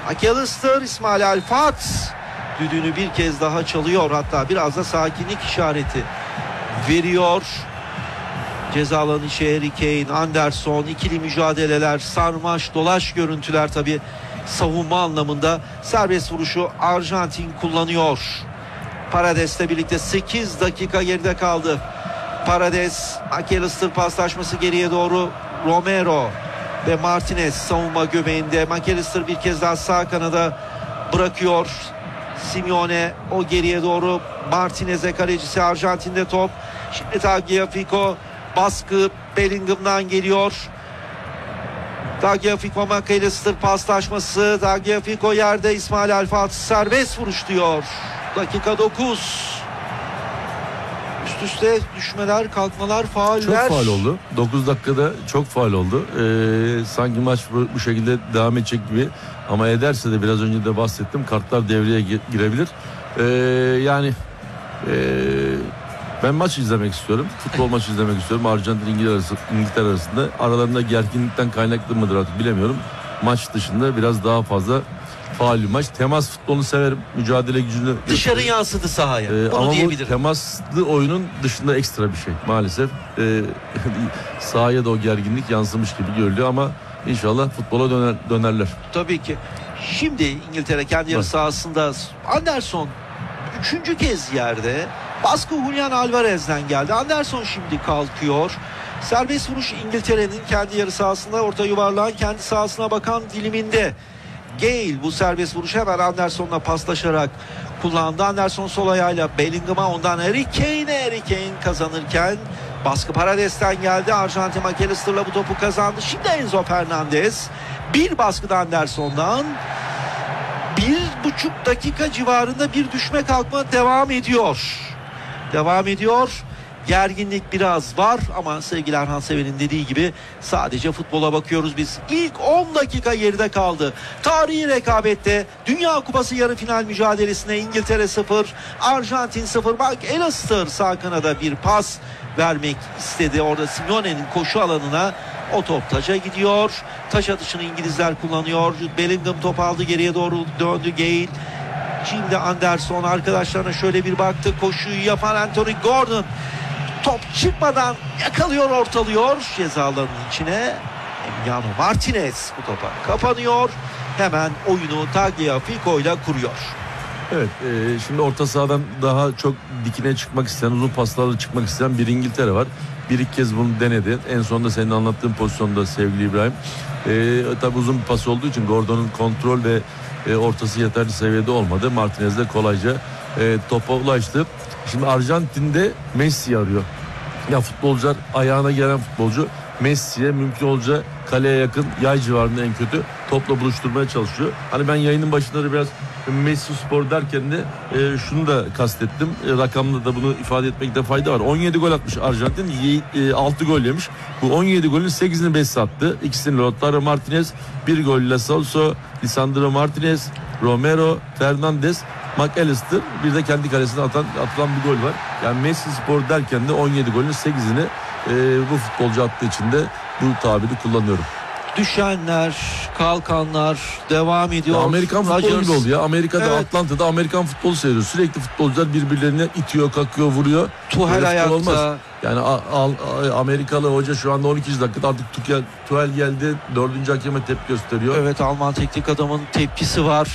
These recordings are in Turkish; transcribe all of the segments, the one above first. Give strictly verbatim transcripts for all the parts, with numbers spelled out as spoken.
McAllister, İsmail Alfat düdüğünü bir kez daha çalıyor, hatta biraz da sakinlik işareti veriyor. Ceza alanı içi Harry Kane, Anderson, ikili mücadeleler, sarmaş dolaş görüntüler, tabi savunma anlamında. Serbest vuruşu Arjantin kullanıyor. Parades'le birlikte sekiz dakika geride kaldı. Paredes, McAllister paslaşması geriye doğru. Romero ve Martinez savunma göbeğinde. McAllister bir kez daha sağ kanada bırakıyor. Simeone o geriye doğru. Martinez'e, kalecisi Arjantin'de top. Şimdi Tagliafico, baskı Bellingham'dan geliyor. Tagliafico, McAllister paslaşması. Tagliafico yerde, İsmail Alfat serbest vuruş diyor. Dakika dokuz. Üst üste düşmeler, kalkmalar, fauller. Çok faul oldu. dokuz dakikada çok faul oldu. Ee, sanki maç bu, bu şekilde devam edecek gibi. Ama ederse de biraz önce de bahsettim, kartlar devreye girebilir. Ee, yani e, ben maç izlemek istiyorum. Futbol maçı izlemek istiyorum. Arjantin İngiltere, İngiltere arasında. Aralarında gerginlikten kaynaklı mıdır artık bilemiyorum. Maç dışında biraz daha fazla faul maç. Temas futbolunu severim. Mücadele gücünü dışarı yansıdı sahaya. Ee, Bunu ama diyebilirim. bu temaslı oyunun dışında ekstra bir şey maalesef. Ee, sahaya da o gerginlik yansımış gibi görülüyor ama inşallah futbola döner, dönerler. Tabii ki. Şimdi İngiltere kendi yarı sahasında. Anderson üçüncü kez yerde. Baskı Julian Alvarez'den geldi. Anderson şimdi kalkıyor. Serbest vuruş İngiltere'nin kendi yarı sahasında, orta yuvarlağın kendi sahasına bakan diliminde. Gale bu serbest vuruşu hemen Anderson'la paslaşarak kullandı. Anderson sol ayağıyla Bellingham'a, ondan Harry Kane'e. Harry Kane kazanırken baskı Parades'ten geldi. Arjantin McAllister'la bu topu kazandı. Şimdi Enzo Fernandez. Bir baskıda Anderson'dan. Bir buçuk dakika civarında bir düşme kalkma devam ediyor. Devam ediyor. Gerginlik biraz var ama sevgili Erhan Sever'in dediği gibi sadece futbola bakıyoruz biz. İlk on dakika geride kaldı. Tarihi rekabette Dünya Kupası yarı final mücadelesine İngiltere sıfır, Arjantin sıfır. McAllister sağ kanada bir pas vermek istedi. Orada Simeone'nin koşu alanına o top taça gidiyor. Taç atışını İngilizler kullanıyor. Bellingham top aldı, geriye doğru döndü Gale. Şimdi Anderson arkadaşlarına şöyle bir baktı. Koşuyu yapan Anthony Gordon. Top çıkmadan yakalıyor, ortalıyor. Ceza alanının içine Emiliano Martinez bu topa kapanıyor. Hemen oyunu Tagliafico ile kuruyor. Evet, e, şimdi orta sahadan daha çok dikine çıkmak isteyen, uzun paslarla çıkmak isteyen bir İngiltere var. Bir iki kez bunu denedi. En sonunda senin anlattığın pozisyonda sevgili İbrahim. E, tabii uzun bir pas olduğu için Gordon'un kontrol ve e, ortası yeterli seviyede olmadı. Martinez de kolayca e, topa ulaştı. Şimdi Arjantin'de Messi arıyor. Ya futbolcular, ayağına gelen futbolcu Messi'ye mümkün olunca kaleye yakın, yay civarında en kötü topla buluşturmaya çalışıyor. Hani ben yayının başında da biraz Messi Spor derken de e, şunu da kastettim. E, rakamla da bunu ifade etmekte fayda var. on yedi gol atmış Arjantin, e, altı gol yemiş. Bu on yedi golün sekizini Messi attı. İkisini Lautaro Martinez, bir gol La Salso, Lisandro Martinez, Romero, Fernandez, McAllister, bir de kendi kalesine atan, atılan bir gol var. Yani Messi Spor derken de on yedi golün sekizini e, bu futbolcu attığı için de bu tabiri kullanıyorum. Düşenler, kalkanlar devam ediyor. Ya Amerikan futbolu Rodgers gibi oldu ya. Amerika'da, evet. Atlanta'da Amerikan futbolu seyrediyor. Sürekli futbolcular birbirlerine itiyor, kakıyor, vuruyor. Tuhel ayakta. Olmaz. Yani a, a, a, Amerikalı hoca şu anda on ikinci dakikada artık Tuhel, Tuhel geldi. Dördüncü hakeme tepki gösteriyor. Evet, Alman teknik adamın tepkisi var.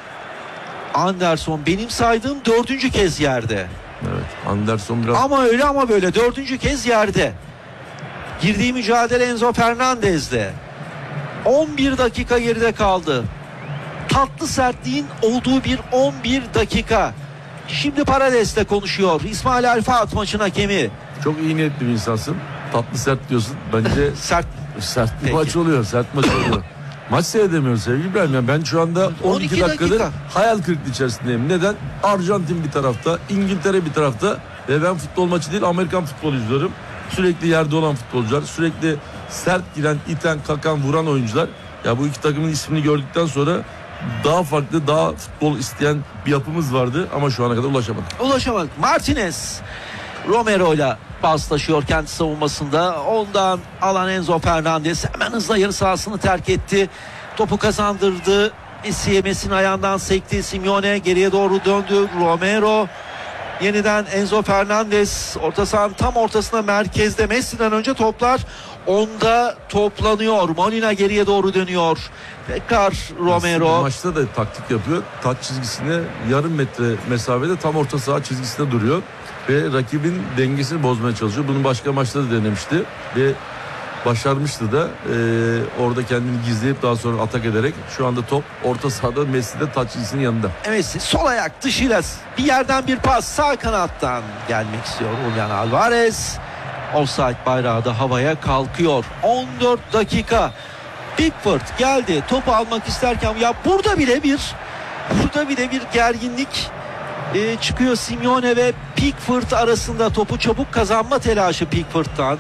Anderson benim saydığım dördüncü kez yerde. Evet, Anderson biraz... Ama öyle ama böyle dördüncü kez yerde. Girdiği mücadele Enzo Fernandez'de. on bir dakika geride kaldı. Tatlı sertliğin olduğu bir on bir dakika. Şimdi Parades'le konuşuyor. İsmail Alfat maçın hakemi. Çok iyi niyetli bir insansın. Tatlı sert diyorsun. Bence sert sert bir Peki. maç oluyor. Sert maç oluyor. Maç seyredemiyoruz sevgili İbrahim. Yani ben şu anda on iki dakikadır dakika. hayal kırıklığı içerisindeyim. Neden? Arjantin bir tarafta, İngiltere bir tarafta ve ben futbol maçı değil Amerikan futbolu izliyorum. Sürekli yerde olan futbolcular, sürekli sert giren, iten, kakan, vuran oyuncular. Ya bu iki takımın ismini gördükten sonra daha farklı, daha futbol isteyen bir yapımız vardı ama şu ana kadar ulaşamadık. Ulaşamadık. Martinez Romero ile paslaşıyor kendi savunmasında. Ondan alan Enzo Fernandez hemen hızla yarı sahasını terk etti. Topu kazandırdı Messi, Messi'nin ayağından sekti. Simeone geriye doğru döndü. Romero yeniden Enzo Fernandez orta sahanın tam ortasına, merkezde. Messi'den önce toplar onda toplanıyor. Molina geriye doğru dönüyor. Tekrar Romero. Maçta da taktik yapıyor. Taç çizgisine yarım metre mesafede tam orta saha çizgisinde duruyor. Ve rakibin dengesini bozmaya çalışıyor. Bunu başka maçta da denemişti. Ve başarmıştı da. Ee, orada kendini gizleyip daha sonra atak ederek şu anda top orta sahada, Messi'de taç çizgisinin yanında. Messi sol ayak dışıyla bir yerden bir pas sağ kanattan gelmek istiyor Julian Alvarez. Offside bayrağı da havaya kalkıyor. on dört dakika. Pickford geldi topu almak isterken, ya burada bile bir burada bile bir gerginlik e, çıkıyor. Simeone ve Pickford arasında topu çabuk kazanma telaşı Pickford'dan.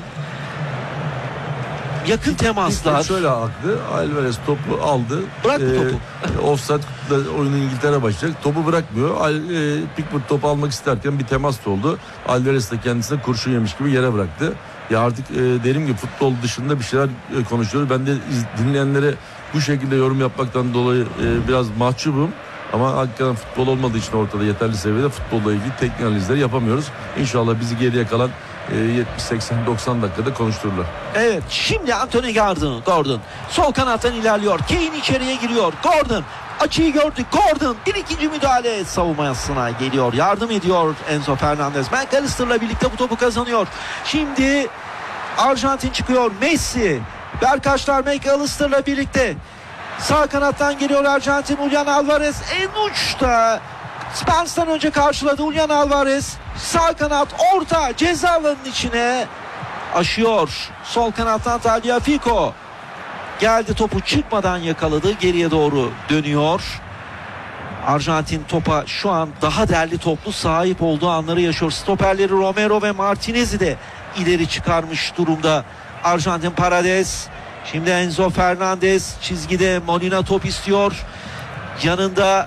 Yakın temaslar. Pickford şöyle haklı. Alvarez topu aldı. Bırak bu topu. E, offside oyunu İngiltere başlayacak. Topu bırakmıyor. Al, e, Pickford topu almak isterken bir temas da oldu. Alvarez de kendisine kurşun yemiş gibi yere bıraktı. Ya artık e, derim ki futbol dışında bir şeyler e, konuşuyoruz. Ben de iz, dinleyenlere bu şekilde yorum yapmaktan dolayı e, biraz mahcubum. Ama hakikaten futbol olmadığı için ortada yeterli seviyede futbolla ilgili teknik analizleri yapamıyoruz. İnşallah bizi geriye kalan e, yetmiş seksen doksan dakikada konuştururlar. Evet, şimdi Anthony Gordon, Gordon sol kanattan ilerliyor. Kane içeriye giriyor. Gordon açıyı gördü. Gordon bir ikinci müdahale savunmasına geliyor. Yardım ediyor Enzo Fernandez. McAllister'la birlikte bu topu kazanıyor. Şimdi Arjantin çıkıyor. Messi. Berkaçlar McAllister'la birlikte. Sağ kanattan geliyor Arjantin. Julian Alvarez en uçta. Spence'den önce karşıladı Julian Alvarez. Sağ kanat orta ceza alanının içine aşıyor. Sol kanattan Tagliafico geldi, topu çıkmadan yakaladı. Geriye doğru dönüyor. Arjantin topa şu an daha derli toplu sahip olduğu anları yaşıyor. Stoperleri Romero ve Martinez'i de ileri çıkarmış durumda Arjantin. Paredes. Şimdi Enzo Fernandez çizgide. Molina top istiyor. Yanında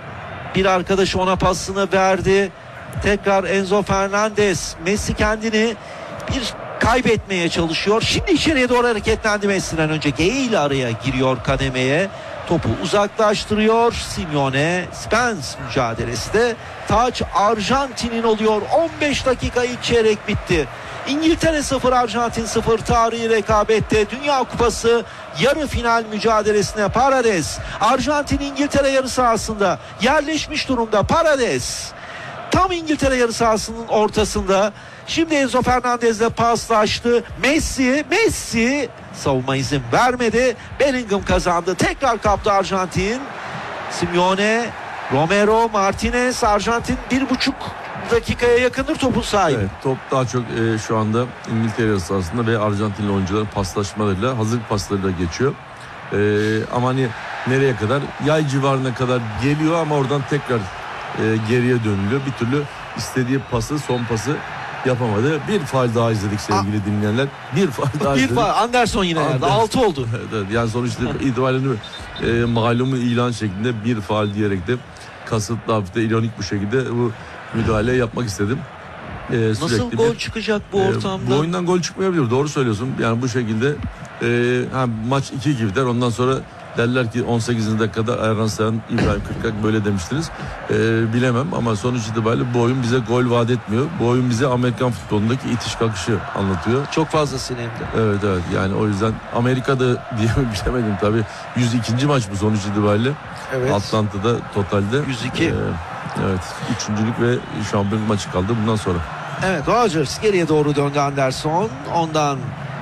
bir arkadaşı ona pasını verdi. Tekrar Enzo Fernandez. Messi kendini bir kaybetmeye çalışıyor. Şimdi içeriye doğru hareketlendi Messi'den önce. Gale araya giriyor kademeye. Topu uzaklaştırıyor. Simeone. Spence mücadelesi de taç Arjantin'in oluyor. on beş dakika ilk çeyrek bitti. İngiltere sıfır Arjantin sıfır. Tarihi rekabette Dünya Kupası yarı final mücadelesine Paredes. Arjantin İngiltere yarı sahasında yerleşmiş durumda. Paredes tam İngiltere yarı sahasının ortasında. Şimdi Enzo Fernandez'le paslaştı. Messi, Messi savunma izin vermedi. Bellingham kazandı. Tekrar kaptı Arjantin. Simeone, Romero, Martinez. Arjantin bir buçuk dakikaya yakındır topun sahibi. Evet, top daha çok e, şu anda İngiltere yarı sahasında ve Arjantinli oyuncuların paslaşmalarıyla, hazırlık paslarıyla geçiyor. E, ama hani nereye kadar? Yay civarına kadar geliyor ama oradan tekrar e, geriye dönülüyor. Bir türlü istediği pası, son pası yapamadı. Bir faul daha izledik sevgili A- dinleyenler. Bir faul daha bir izledik. faul. Anderson yine yerde. altı oldu. Evet, yani sonuçta itibariyle e, malumu ilan şeklinde bir faul diyerek de kasıtlı, hafif de ironik bu şekilde bu müdahale yapmak istedim. Ee, Nasıl gol bir, çıkacak bu ortamda? E, bu oyundan gol çıkmayabilir. Doğru söylüyorsun. Yani bu şekilde e, ha, maç iki iki biter. Ondan sonra derler ki on sekizinci dakikada Erhan Sayan, İbrahim Kırkak böyle demiştiniz. E, bilemem ama sonuç itibariyle bu oyun bize gol vaat etmiyor. Bu oyun bize Amerikan futbolundaki itiş kakışı anlatıyor. Çok fazlasıyla hem de. Evet evet. Yani o yüzden Amerika'da diye bilemedim tabii. yüz ikinci maç bu sonuç itibariyle. Evet. Atlanta'da totalde. yüz iki. E, evet. Üçüncülük ve şampiyonluk maçı kaldı bundan sonra. Evet, Rodgers geriye doğru döndü Anderson. Ondan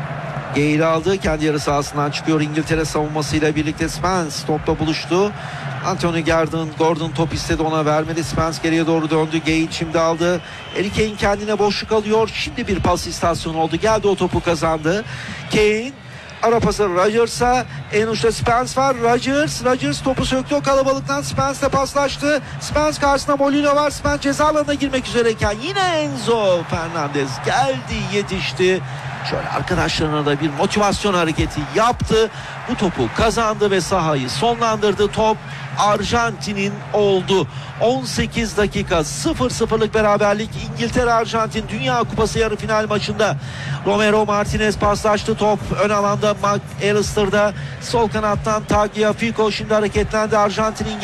Gale aldı. Kendi yarı sahasından çıkıyor. İngiltere savunmasıyla birlikte Spence topla buluştu. Anthony Gordon, Gordon top istedi, ona vermedi. Spence geriye doğru döndü. Gale şimdi aldı. Harry Kane kendine boşluk alıyor. Şimdi bir pas istasyonu oldu. Geldi, o topu kazandı. Kane ara pası Rodgers'a. En uçta Spence var. Rodgers. Rodgers topu söktü o kalabalıktan. Spence'le paslaştı. Spence karşısında Molina var. Spence ceza alanına girmek üzereyken yine Enzo Fernandez geldi, yetişti. Şöyle arkadaşlarına da bir motivasyon hareketi yaptı. Bu topu kazandı ve sahayı sonlandırdı. Top Arjantin'in oldu. on sekiz dakika sıfır sıfırlık beraberlik. İngiltere Arjantin Dünya Kupası yarı final maçında. Romero Martinez paslaştı. Top ön alanda McAllister'da. Sol kanattan Tagliafico şimdi hareketlendi. Arjantin